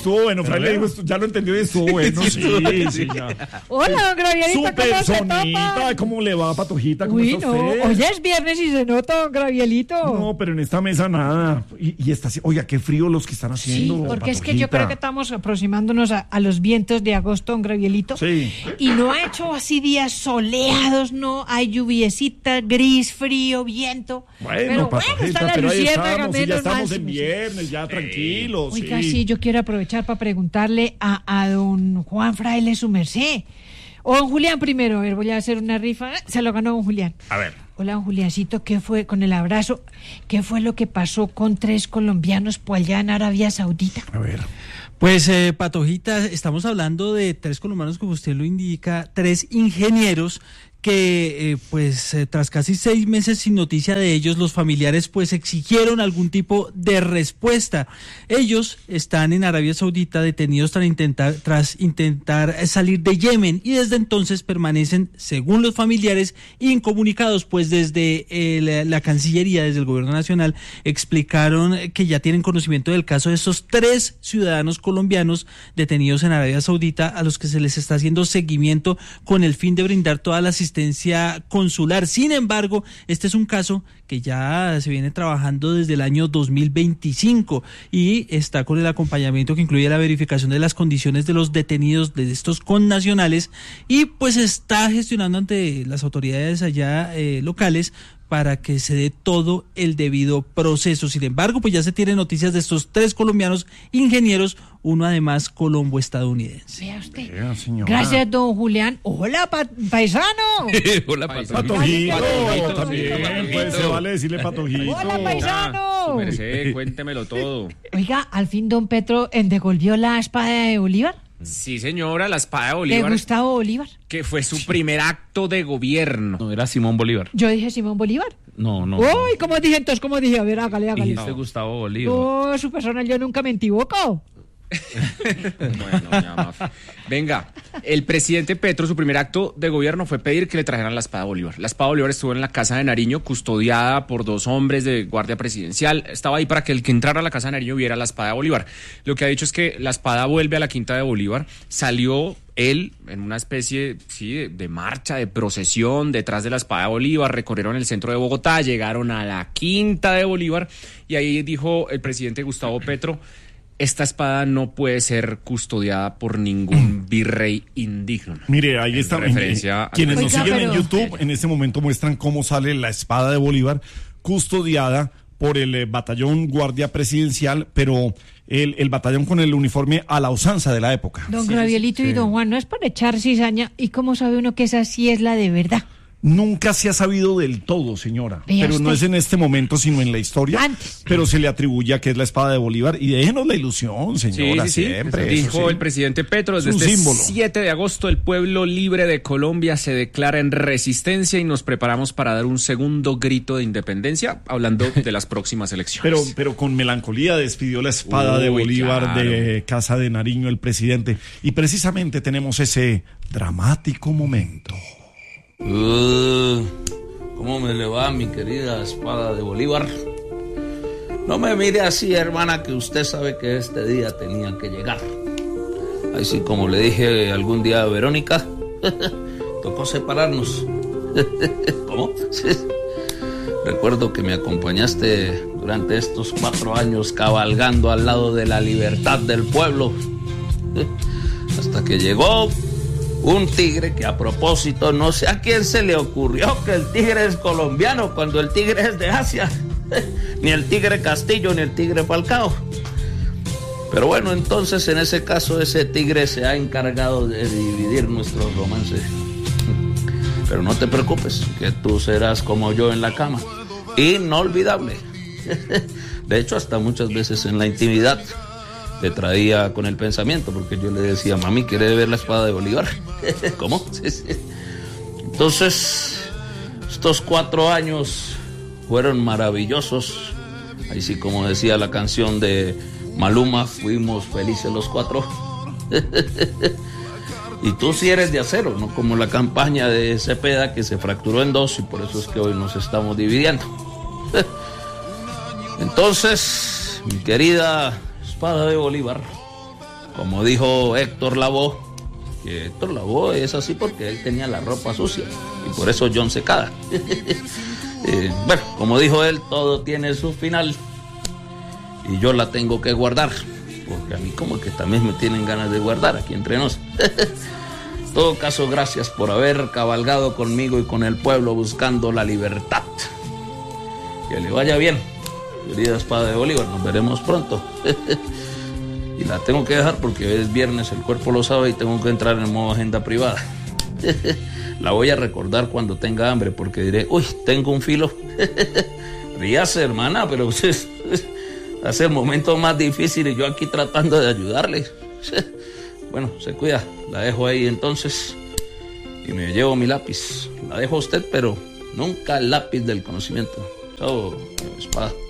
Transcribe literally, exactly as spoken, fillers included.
estuvo bueno, Fray le dijo, esto, ya lo entendió y estuvo bueno, sí, sí, sí ya. Hola, don Gravielito, Súper ¿cómo se sonita, topa? ¿cómo le va, Patojita? ¿Cómo Uy, está no, usted? hoy es viernes y se nota, don Gravielito. No, pero en esta mesa nada. Y, y está, oiga, qué frío los que están haciendo. Sí, porque es que Patojita. yo creo que estamos aproximándonos a, a los vientos de agosto, don Gravielito. Sí. Y no ha hecho así días soleados, no, hay lluviecita, gris, frío, viento. Bueno, pero Patojita, bueno, está la pero ahí luciérnaga, estamos, y ya menos estamos mal, en sí. viernes, ya tranquilos. Oiga, sí. sí, yo quiero aprovechar para preguntarle a, a don Juan Fraile su merced. O don Julián primero, a ver, voy a hacer una rifa. Se lo ganó don Julián. A ver. Hola, don Juliancito, ¿qué fue con el abrazo? ¿Qué fue lo que pasó con tres colombianos por allá en Arabia Saudita? A ver. Pues, eh, Patojita, estamos hablando de tres colombianos, como usted lo indica, tres ingenieros que, eh, pues, eh, tras casi seis meses sin noticia de ellos, los familiares, pues, exigieron algún tipo de respuesta. Ellos están en Arabia Saudita detenidos tras intentar, tras intentar salir de Yemen y desde entonces permanecen, según los familiares, incomunicados, pues desde eh, la, la Cancillería, desde el Gobierno Nacional, explicaron que ya tienen conocimiento del caso de esos tres ciudadanos colombianos detenidos en Arabia Saudita, a los que se les está haciendo seguimiento con el fin de brindar toda la asistencia consular. Sin embargo, este es un caso que ya se viene trabajando desde el año dos mil veinticinco y está con el acompañamiento que incluye la verificación de las condiciones de los detenidos de estos connacionales y pues está gestionando ante las autoridades allá eh, locales para que se dé todo el debido proceso. Sin embargo, pues ya se tienen noticias de estos tres colombianos ingenieros, uno además colombo-estadounidense. Vea usted. Vea, señora. Gracias, don Julián. Hola, pa- paisano. Hola, Patojito, Patojito, también, Patojito. pues se vale decirle Patojito. Hola, paisano. Su merced, cuéntemelo todo. Oiga, al fin don Petro eh, devolvió la espada de Bolívar, Sí, señora, la espada de de Bolívar, Gustavo Bolívar. que fue su primer acto de gobierno. No, era Simón Bolívar. Yo dije Simón Bolívar. No, no. Uy, ¿cómo dije entonces? ¿Cómo dije? A ver, hágale, hágale. Dijiste Gustavo Bolívar. Oh, su persona, yo nunca me equivoco. Bueno, ya, Mafe. Venga, el presidente Petro, su primer acto de gobierno fue pedir que le trajeran la espada de Bolívar. La espada de Bolívar estuvo en la casa de Nariño, custodiada por dos hombres de guardia presidencial. Estaba ahí para que el que entrara a la casa de Nariño viera la espada de Bolívar. Lo que ha dicho es que la espada vuelve a la quinta de Bolívar. Salió él en una especie sí, de, de marcha, de procesión detrás de la espada de Bolívar, recorrieron el centro de Bogotá, llegaron a la quinta de Bolívar y ahí dijo el presidente Gustavo Petro: esta espada no puede ser custodiada por ningún virrey indigno. Mire, ahí En está. referencia a- Quienes nos Oiga, siguen pero- en YouTube en este momento muestran cómo sale la espada de Bolívar custodiada por el eh, batallón guardia presidencial, pero el, el batallón con el uniforme a la usanza de la época. Don Sí, Gravielito sí. y don Juan, no es para echar cizaña. ¿Y cómo sabe uno que esa sí es la de verdad? Nunca se ha sabido del todo, señora. Vea Pero no usted. es en este momento, sino en la historia. Antes. Pero se le atribuye a que es la espada de Bolívar. Y déjenos la ilusión, señora, Sí, sí, sí. siempre. Dijo eso sí. el presidente Petro: desde Es un este símbolo. siete de agosto el pueblo libre de Colombia se declara en resistencia y nos preparamos para dar un segundo grito de independencia, hablando de las próximas elecciones. Pero, pero con melancolía despidió la espada de Uy, Bolívar claro. de Casa de Nariño el presidente. Y precisamente tenemos ese dramático momento. Uh, ¿Cómo me le va, mi querida espada de Bolívar? No me mire así, hermana, que usted sabe que este día tenía que llegar. Así como le dije algún día a Verónica, tocó separarnos. ¿Cómo? Sí. Recuerdo que me acompañaste durante estos cuatro años cabalgando al lado de la libertad del pueblo. Hasta que llegó un tigre que, a propósito, no sé a quién se le ocurrió que el tigre es colombiano cuando el tigre es de Asia. Ni el tigre Castillo ni el tigre Falcao. Pero bueno, entonces en ese caso ese tigre se ha encargado de dividir nuestro romance. Pero no te preocupes, que tú serás como yo en la cama. Inolvidable. De hecho, hasta muchas veces en la intimidad te traía con el pensamiento, porque yo le decía: mami, ¿quiere ver la espada de Bolívar? ¿Cómo? Sí, sí. Entonces, estos cuatro años fueron maravillosos. Ahí sí, como decía la canción de Maluma, fuimos felices los cuatro. Y tú sí eres de acero, no como la campaña de Cepeda, que se fracturó en dos y por eso es que hoy nos estamos dividiendo. Entonces, mi querida espada de Bolívar, como dijo Héctor Lavoe, que Héctor Lavoe es así porque él tenía la ropa sucia y por eso John Secada. eh, bueno, como dijo él, todo tiene su final y yo la tengo que guardar, porque a mí como que también me tienen ganas de guardar aquí entre nos. En todo caso, gracias por haber cabalgado conmigo y con el pueblo buscando la libertad. Que le vaya bien, querida Espada de Bolívar, nos veremos pronto. Y la tengo que dejar porque es viernes, el cuerpo lo sabe y tengo que entrar en modo agenda privada. La voy a recordar cuando tenga hambre porque diré, uy, tengo un filo. Ríase, hermana, pero hace el momento más difícil y yo aquí tratando de ayudarle. Bueno, se cuida, la dejo ahí entonces y me llevo mi lápiz. La dejo a usted, pero nunca el lápiz del conocimiento. Chao, Espada.